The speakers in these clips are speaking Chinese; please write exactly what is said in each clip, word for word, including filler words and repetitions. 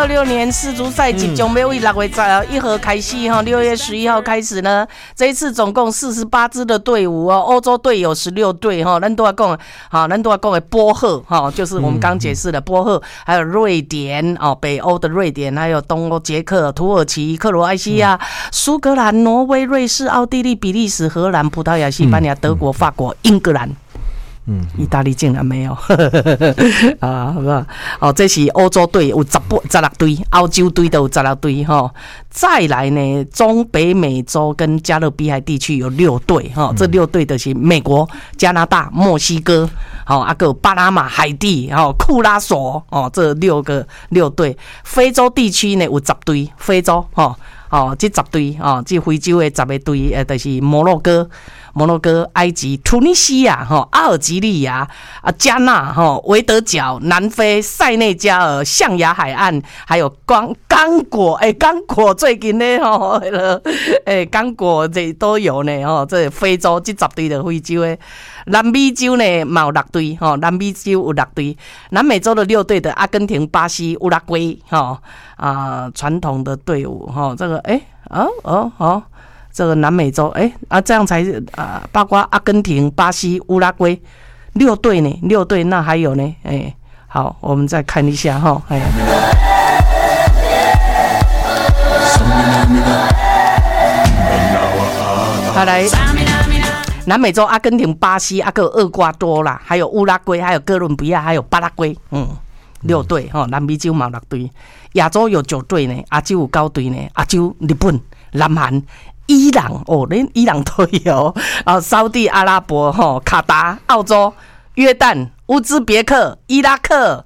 二六年世足赛即将要为六月十一号开始哈，六月十一号开始呢，这一次总共四十八支的队伍哦，欧洲队有十六队哈，咱都要讲哈，咱都要讲的波赫哈，就是我们刚解释的波赫，还有瑞典哦，北欧的瑞典，还有东欧捷克、土耳其、克罗埃西亚、苏格兰、挪威、瑞士、奥地利、比利时、荷兰、葡萄牙、西班牙、德国、法国、英格兰。嗯，意大利竟然没有啊，好不好？哦，这是欧洲队有十八、十六队，欧洲队都有十六队哈。再来呢，中北美洲跟加勒比海地区有六队哈，这六队的是美国、加拿大、墨西哥，好，啊个巴拿马、海地，然后库拉索哦，这六个六队。非洲地区呢有十队，非洲哈。哦，这十队哦，这非洲的十个队，呃，就是摩洛哥、摩洛哥、埃及、突尼西亚、哈、阿尔及利亚、啊加纳、哈、维德角、南非、塞内加尔、象牙海岸，还有刚刚果，哎、欸，刚果最近呢，吼，哎，刚果这都有呢，吼，这非洲这十队的非洲的。南美洲呢，嘛有六队，吼，南美洲有六队，南美洲的六队的阿根廷、巴西、乌拉圭，吼啊，传统的队伍，吼，这个，哎、欸，哦哦哦，这个南美洲，哎、欸、啊，这样才啊，包括阿根廷、巴西、乌拉圭六队呢，六队，那还有呢，哎、欸，好，我们再看一下，哈，哎。好来。南美洲阿根廷、巴西、阿个厄瓜多啦，还有乌拉圭，还有哥伦比亚，还有巴拉圭，嗯，六队哈。南美洲嘛六队，亚洲有九队呢，亚洲有九队呢，亚洲日本、南韩、伊朗哦，连伊朗都有啊，沙地阿拉伯哈、卡达、澳洲、约旦、乌兹别克、伊拉克。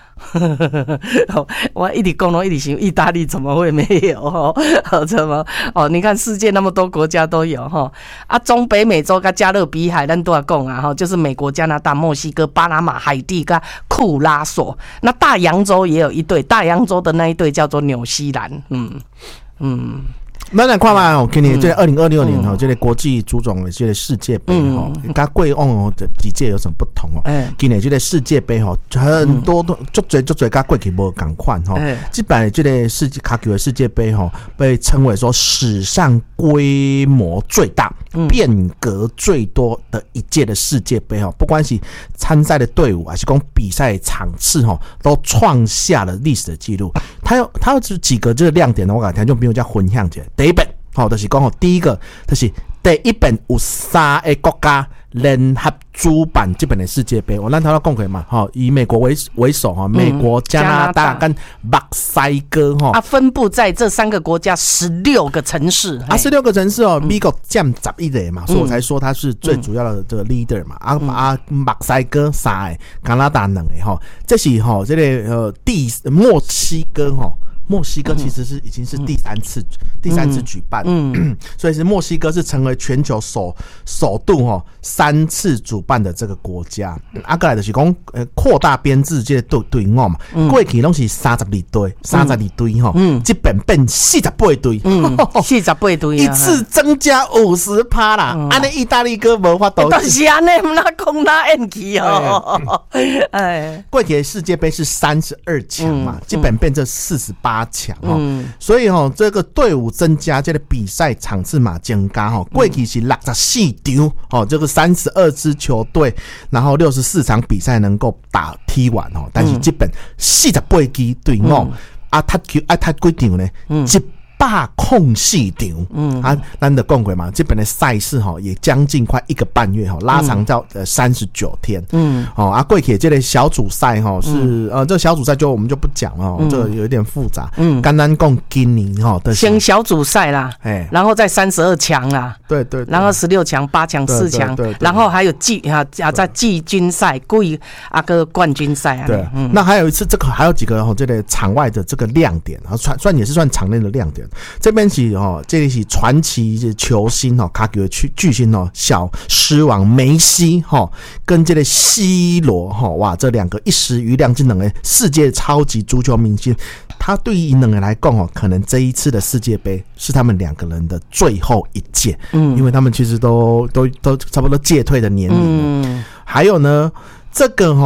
我一直讲了，一直想意大利怎么会没有？哦，怎么？哦，你看世界那么多国家都有哈啊，中北美洲跟加勒比海，咱都要讲啊哈，就是美国、加拿大、墨西哥、巴拿马、海地跟库拉索。那大洋洲也有一队，大洋洲的那一队叫做纽西兰。嗯嗯。 咱来看嘛，哦，今年这二零二六年哈，这个国际足总的这个世界杯哈，跟过往的几届有什么不同哦？今年这个世界杯哈，很多都足侪足侪跟过去无同款哈。这摆这个世界卡球的世界杯哈，被称为说史上规模最大、变革最多的一届的世界杯哈。不管是参赛的队伍还是讲比赛场次哈，都创下了历史的记录。它有它有几个这个亮点呢？我感觉就没有叫混响起来。第一本，好，就是讲第一个，就是第一本有三个国家联合主办这本的世界杯。我咱头要讲过嘛，哈，以美国为为首哈，美国、加拿大跟墨西哥哈， 啊，分布在这三个国家十六个城市， 啊，十六个城市哦，美国占十一个嘛，所以我才说它是最主要的这个 leader 嘛。啊啊，墨西哥三个，加拿大两个哈，这是哈这个呃第墨西哥哈。墨西哥其实是已经是第三次、嗯、第三次举办，嗯，所以是墨西哥是成为全球首首度哈三次主办的这个国家。啊，过来就是讲呃扩大编制这个队队伍嘛，过去拢是三十二队，三十二队哈，嗯，这本变四十八队， 嗯，四十八队， 一次增加五十趴啦。安尼、嗯、意大利哥无法度， 但是安尼唔那讲那演技哦， 哎，过去的世界杯是三十二强嘛，这本变成四十八。强哦，嗯、所以哦，这个队伍增加，这个比赛场次嘛增加哈。过去是六十四场哦，这个三十二支球队，然后六十四场比赛能够打踢完哦。但是这本四十八支队伍啊，踢球啊踢几场呢？一百空四场，嗯啊，咱的讲过嘛，这本的赛事哈也将近快一个半月哈，拉长到呃三十九天，嗯，哦啊，过去这个小组赛哈是、嗯、呃，这个小组赛就我们就不讲了，嗯、这个有一点复杂，嗯，单单讲今年哈的先小组赛啦，哎，然后再三十二强啦， 对 对, 对， 然后十六强、八强、四强，然后还有季啊啊在季军赛、季啊个冠军赛啊， 对，嗯，那还有一次这个还有几个哈这个场外的这个亮点啊，算算也是算场内的亮点。这边是哦，这里是传奇球星哦，卡球巨星哦，小狮王梅西哈，跟这个 C 罗哈，哇，这两个一时余亮这两个世界超级足球明星，他对于两个人来讲哦，可能这一次的世界杯是他们两个人的最后一届，嗯，因为他们其实都都都差不多届退的年龄，嗯，还有呢，这个哈。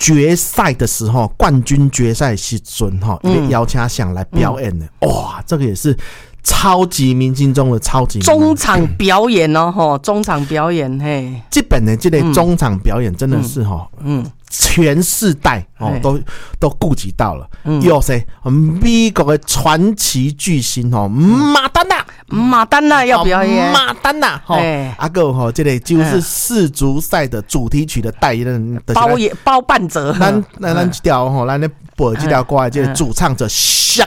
决赛的时候，冠军决赛时阵哈，一个邀请想来表演的，嗯、哇，这个也是超级明星中的超级明星中场表演哦，吼，中场表演嘿， 这本的这类中场表演真的是哈，嗯。嗯全世代哦，都都顾及到了。嗯、有谁？美国的传奇巨星哦，马丹娜， 马丹娜要表演。 马丹娜哈，阿哥哈，这里就是世足赛的主题曲的代言人， 包也包办者。 咱咱咱这条哈，咱咧播这条歌，这个主唱者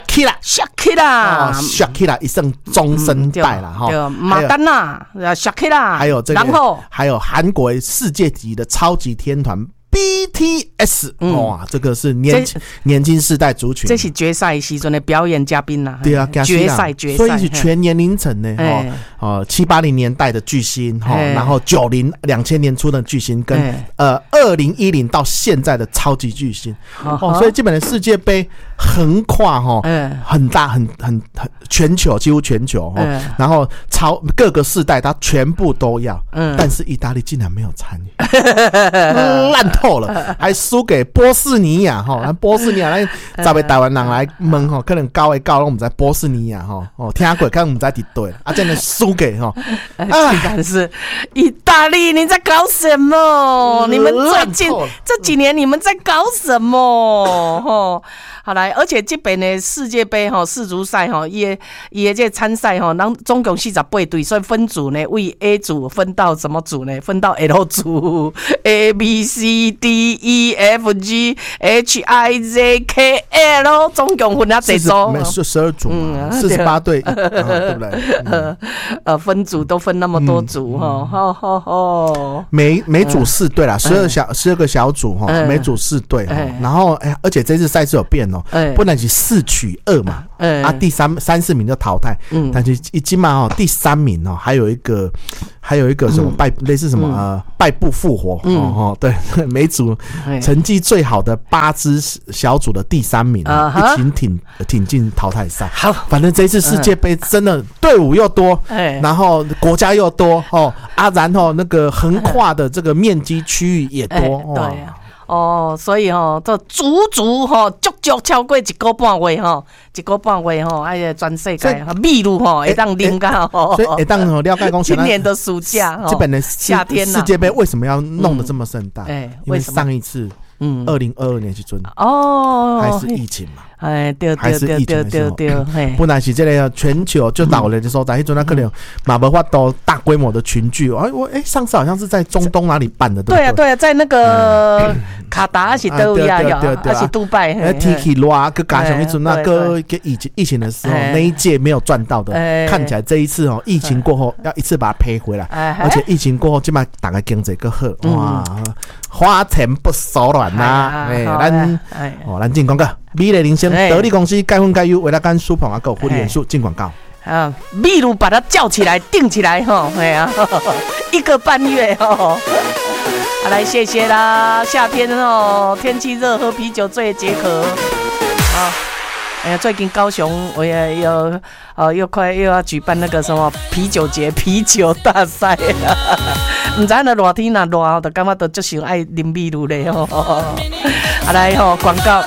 Shakira，Shakira，Shakira 一生终身代了哈。 马丹娜 ，Shakira， 还有这个， 然后还有韩国世界级的超级天团。B T S、嗯、哇，这个是年年轻世代族群， 这是决赛时阵的表演嘉宾啦。 对啊， 决赛决赛， 所以是全年龄层呢，哦哦，七八零年代的巨星哈，然后九零两千年初的巨星，跟呃二零一零到现在的超级巨星哦，所以基本的世界杯横跨哈，很大很很很全球，几乎全球哈，然后超各个世代它全部都要，但是意大利竟然没有参与，烂透了，还输给波斯尼亚哈，波斯尼亚咱找位台湾人来问哈，可能高的高，我们在波斯尼亚哈，哦，听过，看我们在敌对啊，真的输给哈， 啊，但是意大利你在搞什么？你们最近这几年你们在搞什么？哦，好来，而且这边的世界杯哈世足赛哈，也也这参赛哈，咱总共四十八队，所以分组呢，为 A 组分到什么组呢？分到 L 组 ，A B C D E F G H I J K L， 总共分了几组？ 没是十二组嘛，四十八队，对不对？ 呃，分组都分那么多组哈，好好好。 每每组四队啦，十二小十二个小组哈，每组四队哈，然后哎，而且这次赛事有变哦。不能是四取二嘛，欸、啊，第三三四名就淘汰，嗯、但是已经嘛哦，第三名哦，还有一个还有一个什么败、嗯、类似什么、嗯、呃败部复活、嗯、哦哦，对，每组成绩最好的八支小组的第三名、啊、一起挺挺进淘汰赛。好，反正这一次世界杯真的队伍又多，嗯、然后国家又多哦啊，然后那个横跨的这个面积区域也多，欸、 对啊。哦，所以吼、哦，这足足吼，足足超过一个半月吼，一个半月吼，哎呀，全世界秘鲁吼会当啉到吼， 所以会当吼了解讲， 今年的暑假， 这本的夏天世界杯为什么要弄得这么盛大？哎、嗯，因为上一次，嗯，二零二二年去准哦，还是疫情嘛。 哎，对对对对对对， 不然是这个全球就老人的时候，在迄阵那可能马没法都大规模的群聚。哎，我哎，上次好像是在中东哪里办的？ 对啊对啊，在那个卡达还是都呀呀，还是杜拜。 哎，天气热，佮加上迄阵那个疫情疫情的时候，那一届没有赚到的，看起来这一次哦，疫情过后要一次把它赔回来，而且疫情过后，起码大家经济更好，哇，花钱不手软呐。哎，咱哦，咱进广告。美丽人生得力公司该分该优，为了干舒捧啊，够福利元素进广告啊！秘鲁把它叫起来，定起来哈，哎呀，一个半月哈。好，来谢谢啦！夏天哦，天气热，喝啤酒最解渴啊！哎呀，最近高雄我也有哦，又快又要举办那个什么啤酒节、啤酒大赛啦！唔知那热天那热，就感觉都足想爱啉秘鲁咧吼。好来吼，广告。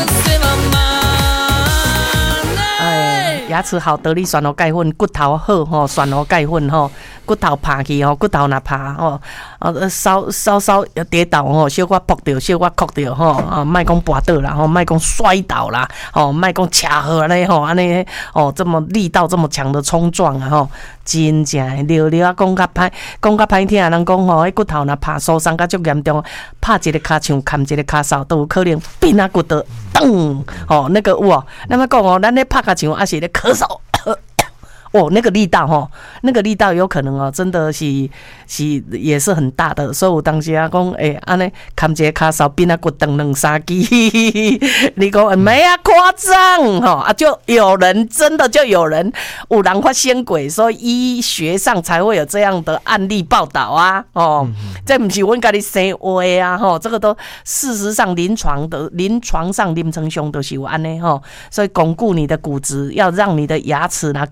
哎，牙齿好得力酸芋钙粉，骨头好吼，酸芋钙粉吼，骨头爬去吼，骨头若爬吼，呃稍稍稍跌倒吼，小可扑到，小可哭到吼，啊，莫讲跌倒啦，吼，莫讲摔倒啦，吼，莫讲车祸安尼吼，安尼哦，这么力道这么强的冲撞啊吼，真正溜溜啊，讲较歹，讲较歹听，人讲吼，迄骨头若爬受伤甲足严重，拍一个骹枪，砍一个骹梢，都有可能变啊骨头，噔，哦，那个哇，那么讲哦，咱咧拍骹枪，还是咧咳嗽。哦，那个力道哈，那个力道有可能哦，真的是是也是很大的。所以我当时啊讲，诶、欸，安尼砍一个骹梢变啊骨断两三支，你讲没啊夸张哈啊，就有人真的就有人有人发生过，所以医学上才会有这样的案例报道啊。哦，嗯、这不是我跟你说话啊，哈，这个都事实上临床的临床上临床上都是有安尼哈，所以巩固你的骨质，要让你的牙齿呢跟骨头。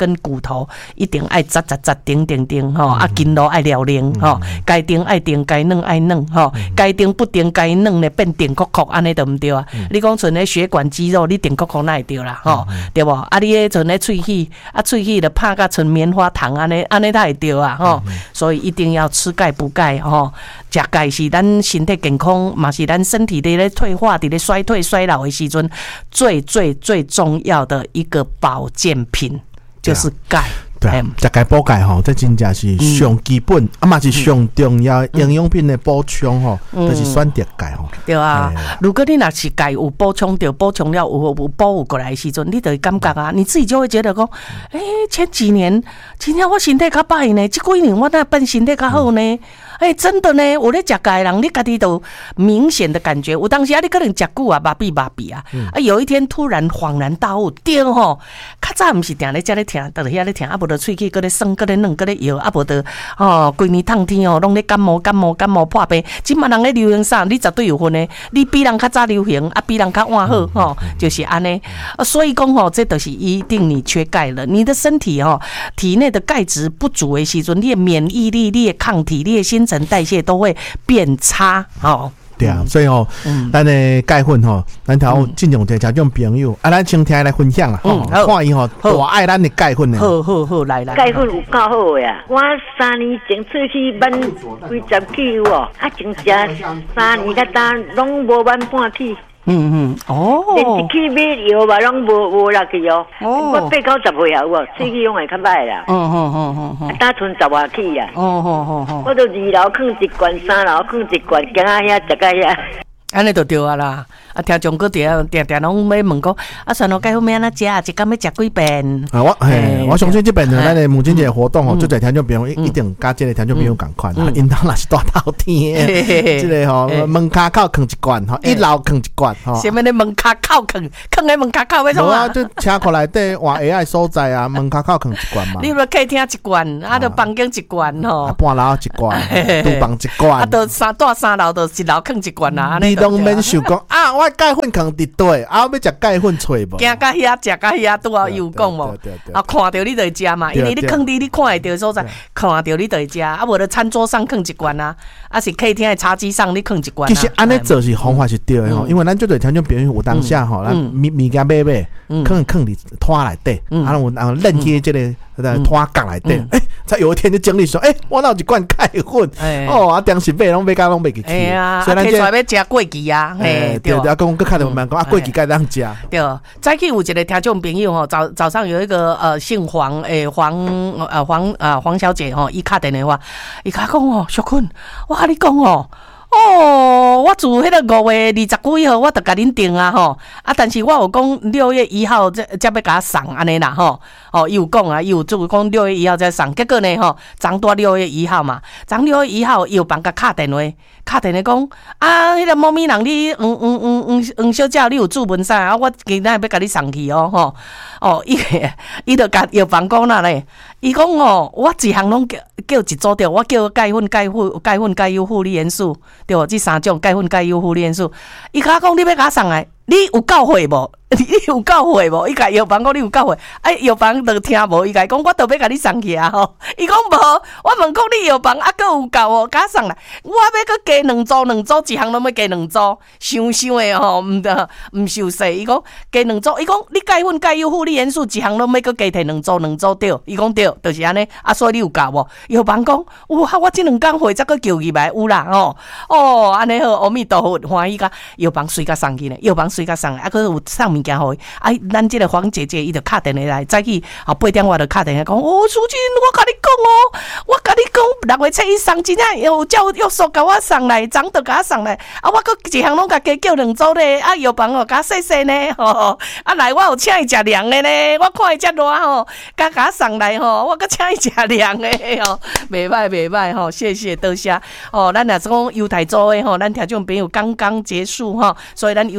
头一定爱扎扎扎顶顶顶吼，啊筋络爱撩灵吼，该顶爱顶，该嫩爱嫩吼，该顶不顶该嫩咧变顶壳壳，安尼都唔对啊！你讲像咧血管肌肉，你顶壳壳那会对啦吼，对无？啊，你迄像咧喙齿，啊喙齿咧拍甲像棉花糖安尼，安尼才会对啊吼。所以一定要吃钙补钙吼，食钙是咱身体健康，嘛是咱身体的咧退化、的咧衰退、衰老的时阵最最最重要的一个保健品，就是钙。 对啊，食钙补钙吼，这真正是上基本，啊嘛是上重要营养品的补充吼，就是选择钙吼。 对啊，如果你若是钙有补充到，补充了有有补过来的时阵，你就会感觉啊，你自己就会觉得讲，诶、欸，前几年今天我身体较歹呢，这几年我那变身体较好呢。哎、欸，真的呢，我咧食钙人，你家己都明显的感觉。有当时啊，你可能食久啊，麻痹麻痹啊，啊，有一天突然恍然大悟，对吼，较早唔是定咧遮咧听，倒咧遐咧听，啊无着喙齿搁咧酸，搁咧软，搁咧摇，啊无着哦，规年冬天哦，拢咧感冒感冒感冒破病。即满人咧流行啥，你绝对有份呢。你比人较早流行，啊比人较晚好吼、哦，就是安尼。啊，所以讲吼，这都是一定你缺钙了，你的身体吼、哦，体内的钙质不足的时阵，你的免疫力、你的抗体、你的新陈代谢都会变差，哦。 对啊，所以吼，咱的钙粉吼，咱头尽量听种朋友，啊，咱先听来分享啦，吼，看伊吼大爱咱的钙粉呢。 好好好，来来， 钙粉有够好的啊！我三年前出去慢几十起哦，啊，真食三年甲单拢无慢半起。 嗯嗯，哦， 连一起买药吧，拢无无落去哦。哦，我八九十岁啊，有无？喙齿拢会较歹啦。哦哦哦哦哦，打剩十外起啊。哦哦哦哦，我都二楼放一罐，三楼放一罐，行啊遐，食到遐。 安尼就对啊啦！啊，听众哥定定定拢要问讲，啊，算了，该好要安怎食？一工要食几遍？ 啊，我嘿，我相信这边呢，咱的母亲节活动哦，就在听众朋友一定加这个听众朋友共款啊，因当若是大头天，这个吼门卡口放一罐吼，一楼放一罐吼。 什么咧门卡口放？放喺门卡口要创啊？ 啊，就车库内底换 A I 所在啊，门卡口放一罐嘛。 你若客厅一罐，啊，就房间一罐吼， 半楼一罐，厨房一罐， 啊，就三大三楼就一楼放一罐啦，安尼。 拢免想讲啊，我钙粉放伫底，啊，要食钙粉找无？ 行到遐，食到遐，拄好有讲无？啊，看到你就会食嘛，因为你放伫你看会到所在，看到你就会食，啊，无就餐桌上放一罐啊，啊是客厅的茶几上你放一罐。 其实安尼做是方法是对的吼，因为咱做对听众朋友有当下吼，咱物物件买买，放放伫拖内底，啊，有啊扔去这个拖角内底，诶，才有一天就整理说，诶，我哪有一罐钙粉，哦，啊，当时买拢买甲拢买去去， 所以咱这要食过期啊，嘿， 对，对，讲搁看到慢讲啊，过期该当食。 对，早起有一个听众朋友吼，早早上有一个呃姓黄诶黄呃黄啊黄小姐吼，伊打电话，伊甲讲哦，小坤，我甲你讲哦。哦，我自迄个五月二十几号，我就甲恁订啊吼，啊，但是我有讲六月一号才才要甲送安尼啦吼，哦，伊有讲啊，伊有做讲六月一号才送，结果呢吼，昨到六月一号嘛，昨六月一号药房甲敲电话，敲电话讲啊，迄、那个猫咪人你黄黄黄黄黄小姐，你有注文啥啊？我今仔要甲你送去哦吼，哦，伊伊就甲药房讲啦咧，伊讲哦，我一项拢叫叫一组着，我叫钙粉、钙粉、钙粉、钙优负利元素。对，这三种钙粉、钙优负利元素，伊甲我讲你要甲我送来，你有够会无？你有够会无？伊甲药房讲你有够会，哎，药房就听无，伊甲讲我都要甲你送去啊吼。伊讲无，我问讲你药房啊，佫有够哦，甲我送来，我要佫加两组，两组一项拢要加两组，想想的吼，毋得毋受势。伊讲加两组，伊讲你钙粉、钙优负利元素一项拢要佫加摕两组，两组对。伊讲对，就是安尼。啊，所以你有够无？药房讲哇，我这两工会才佫叫入来有啦吼。哦，安尼好，阿弥陀佛，欢喜甲药房随甲送去呢，药房随甲送来，啊，佫有送物件互伊。啊，咱这个黄姐姐伊就敲电话来，早起啊八点我就敲电话讲，哦，淑君，我甲你讲哦，我甲你讲，六月七伊送真正有叫约束甲我送来，昨就甲我送来，啊，我佫一项拢甲加叫两组咧，啊，药房哦甲谢谢呢，吼，啊来我有请伊食凉的呢，我看伊遮热吼，甲甲送来吼，我佫请伊食凉的吼，袂歹袂歹吼，谢谢多谢哦，咱若是讲犹太州的吼，咱听众朋友刚刚结束吼，所以咱犹太州若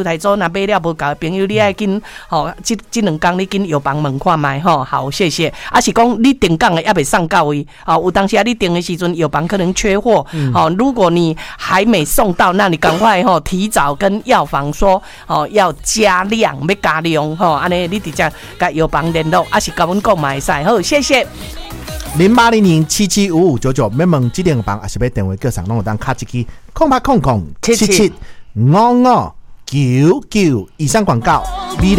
买了无够的朋友，你爱紧吼，即即两工你紧药房问看卖吼。好，谢谢。啊是讲你定岗的还未送到位，啊有当时啊你定的时阵药房可能缺货，好、嗯，如果你还没送到，那你赶快吼提早跟药房说，哦要加量，要加量吼，安尼你直接甲药房联络，啊是甲阮讲嘛会使。好，谢谢。 零八零零七七五五九九，免问指定房，还是要电话叫上，拢有当卡一支空八空空七七五五九九。以上广告。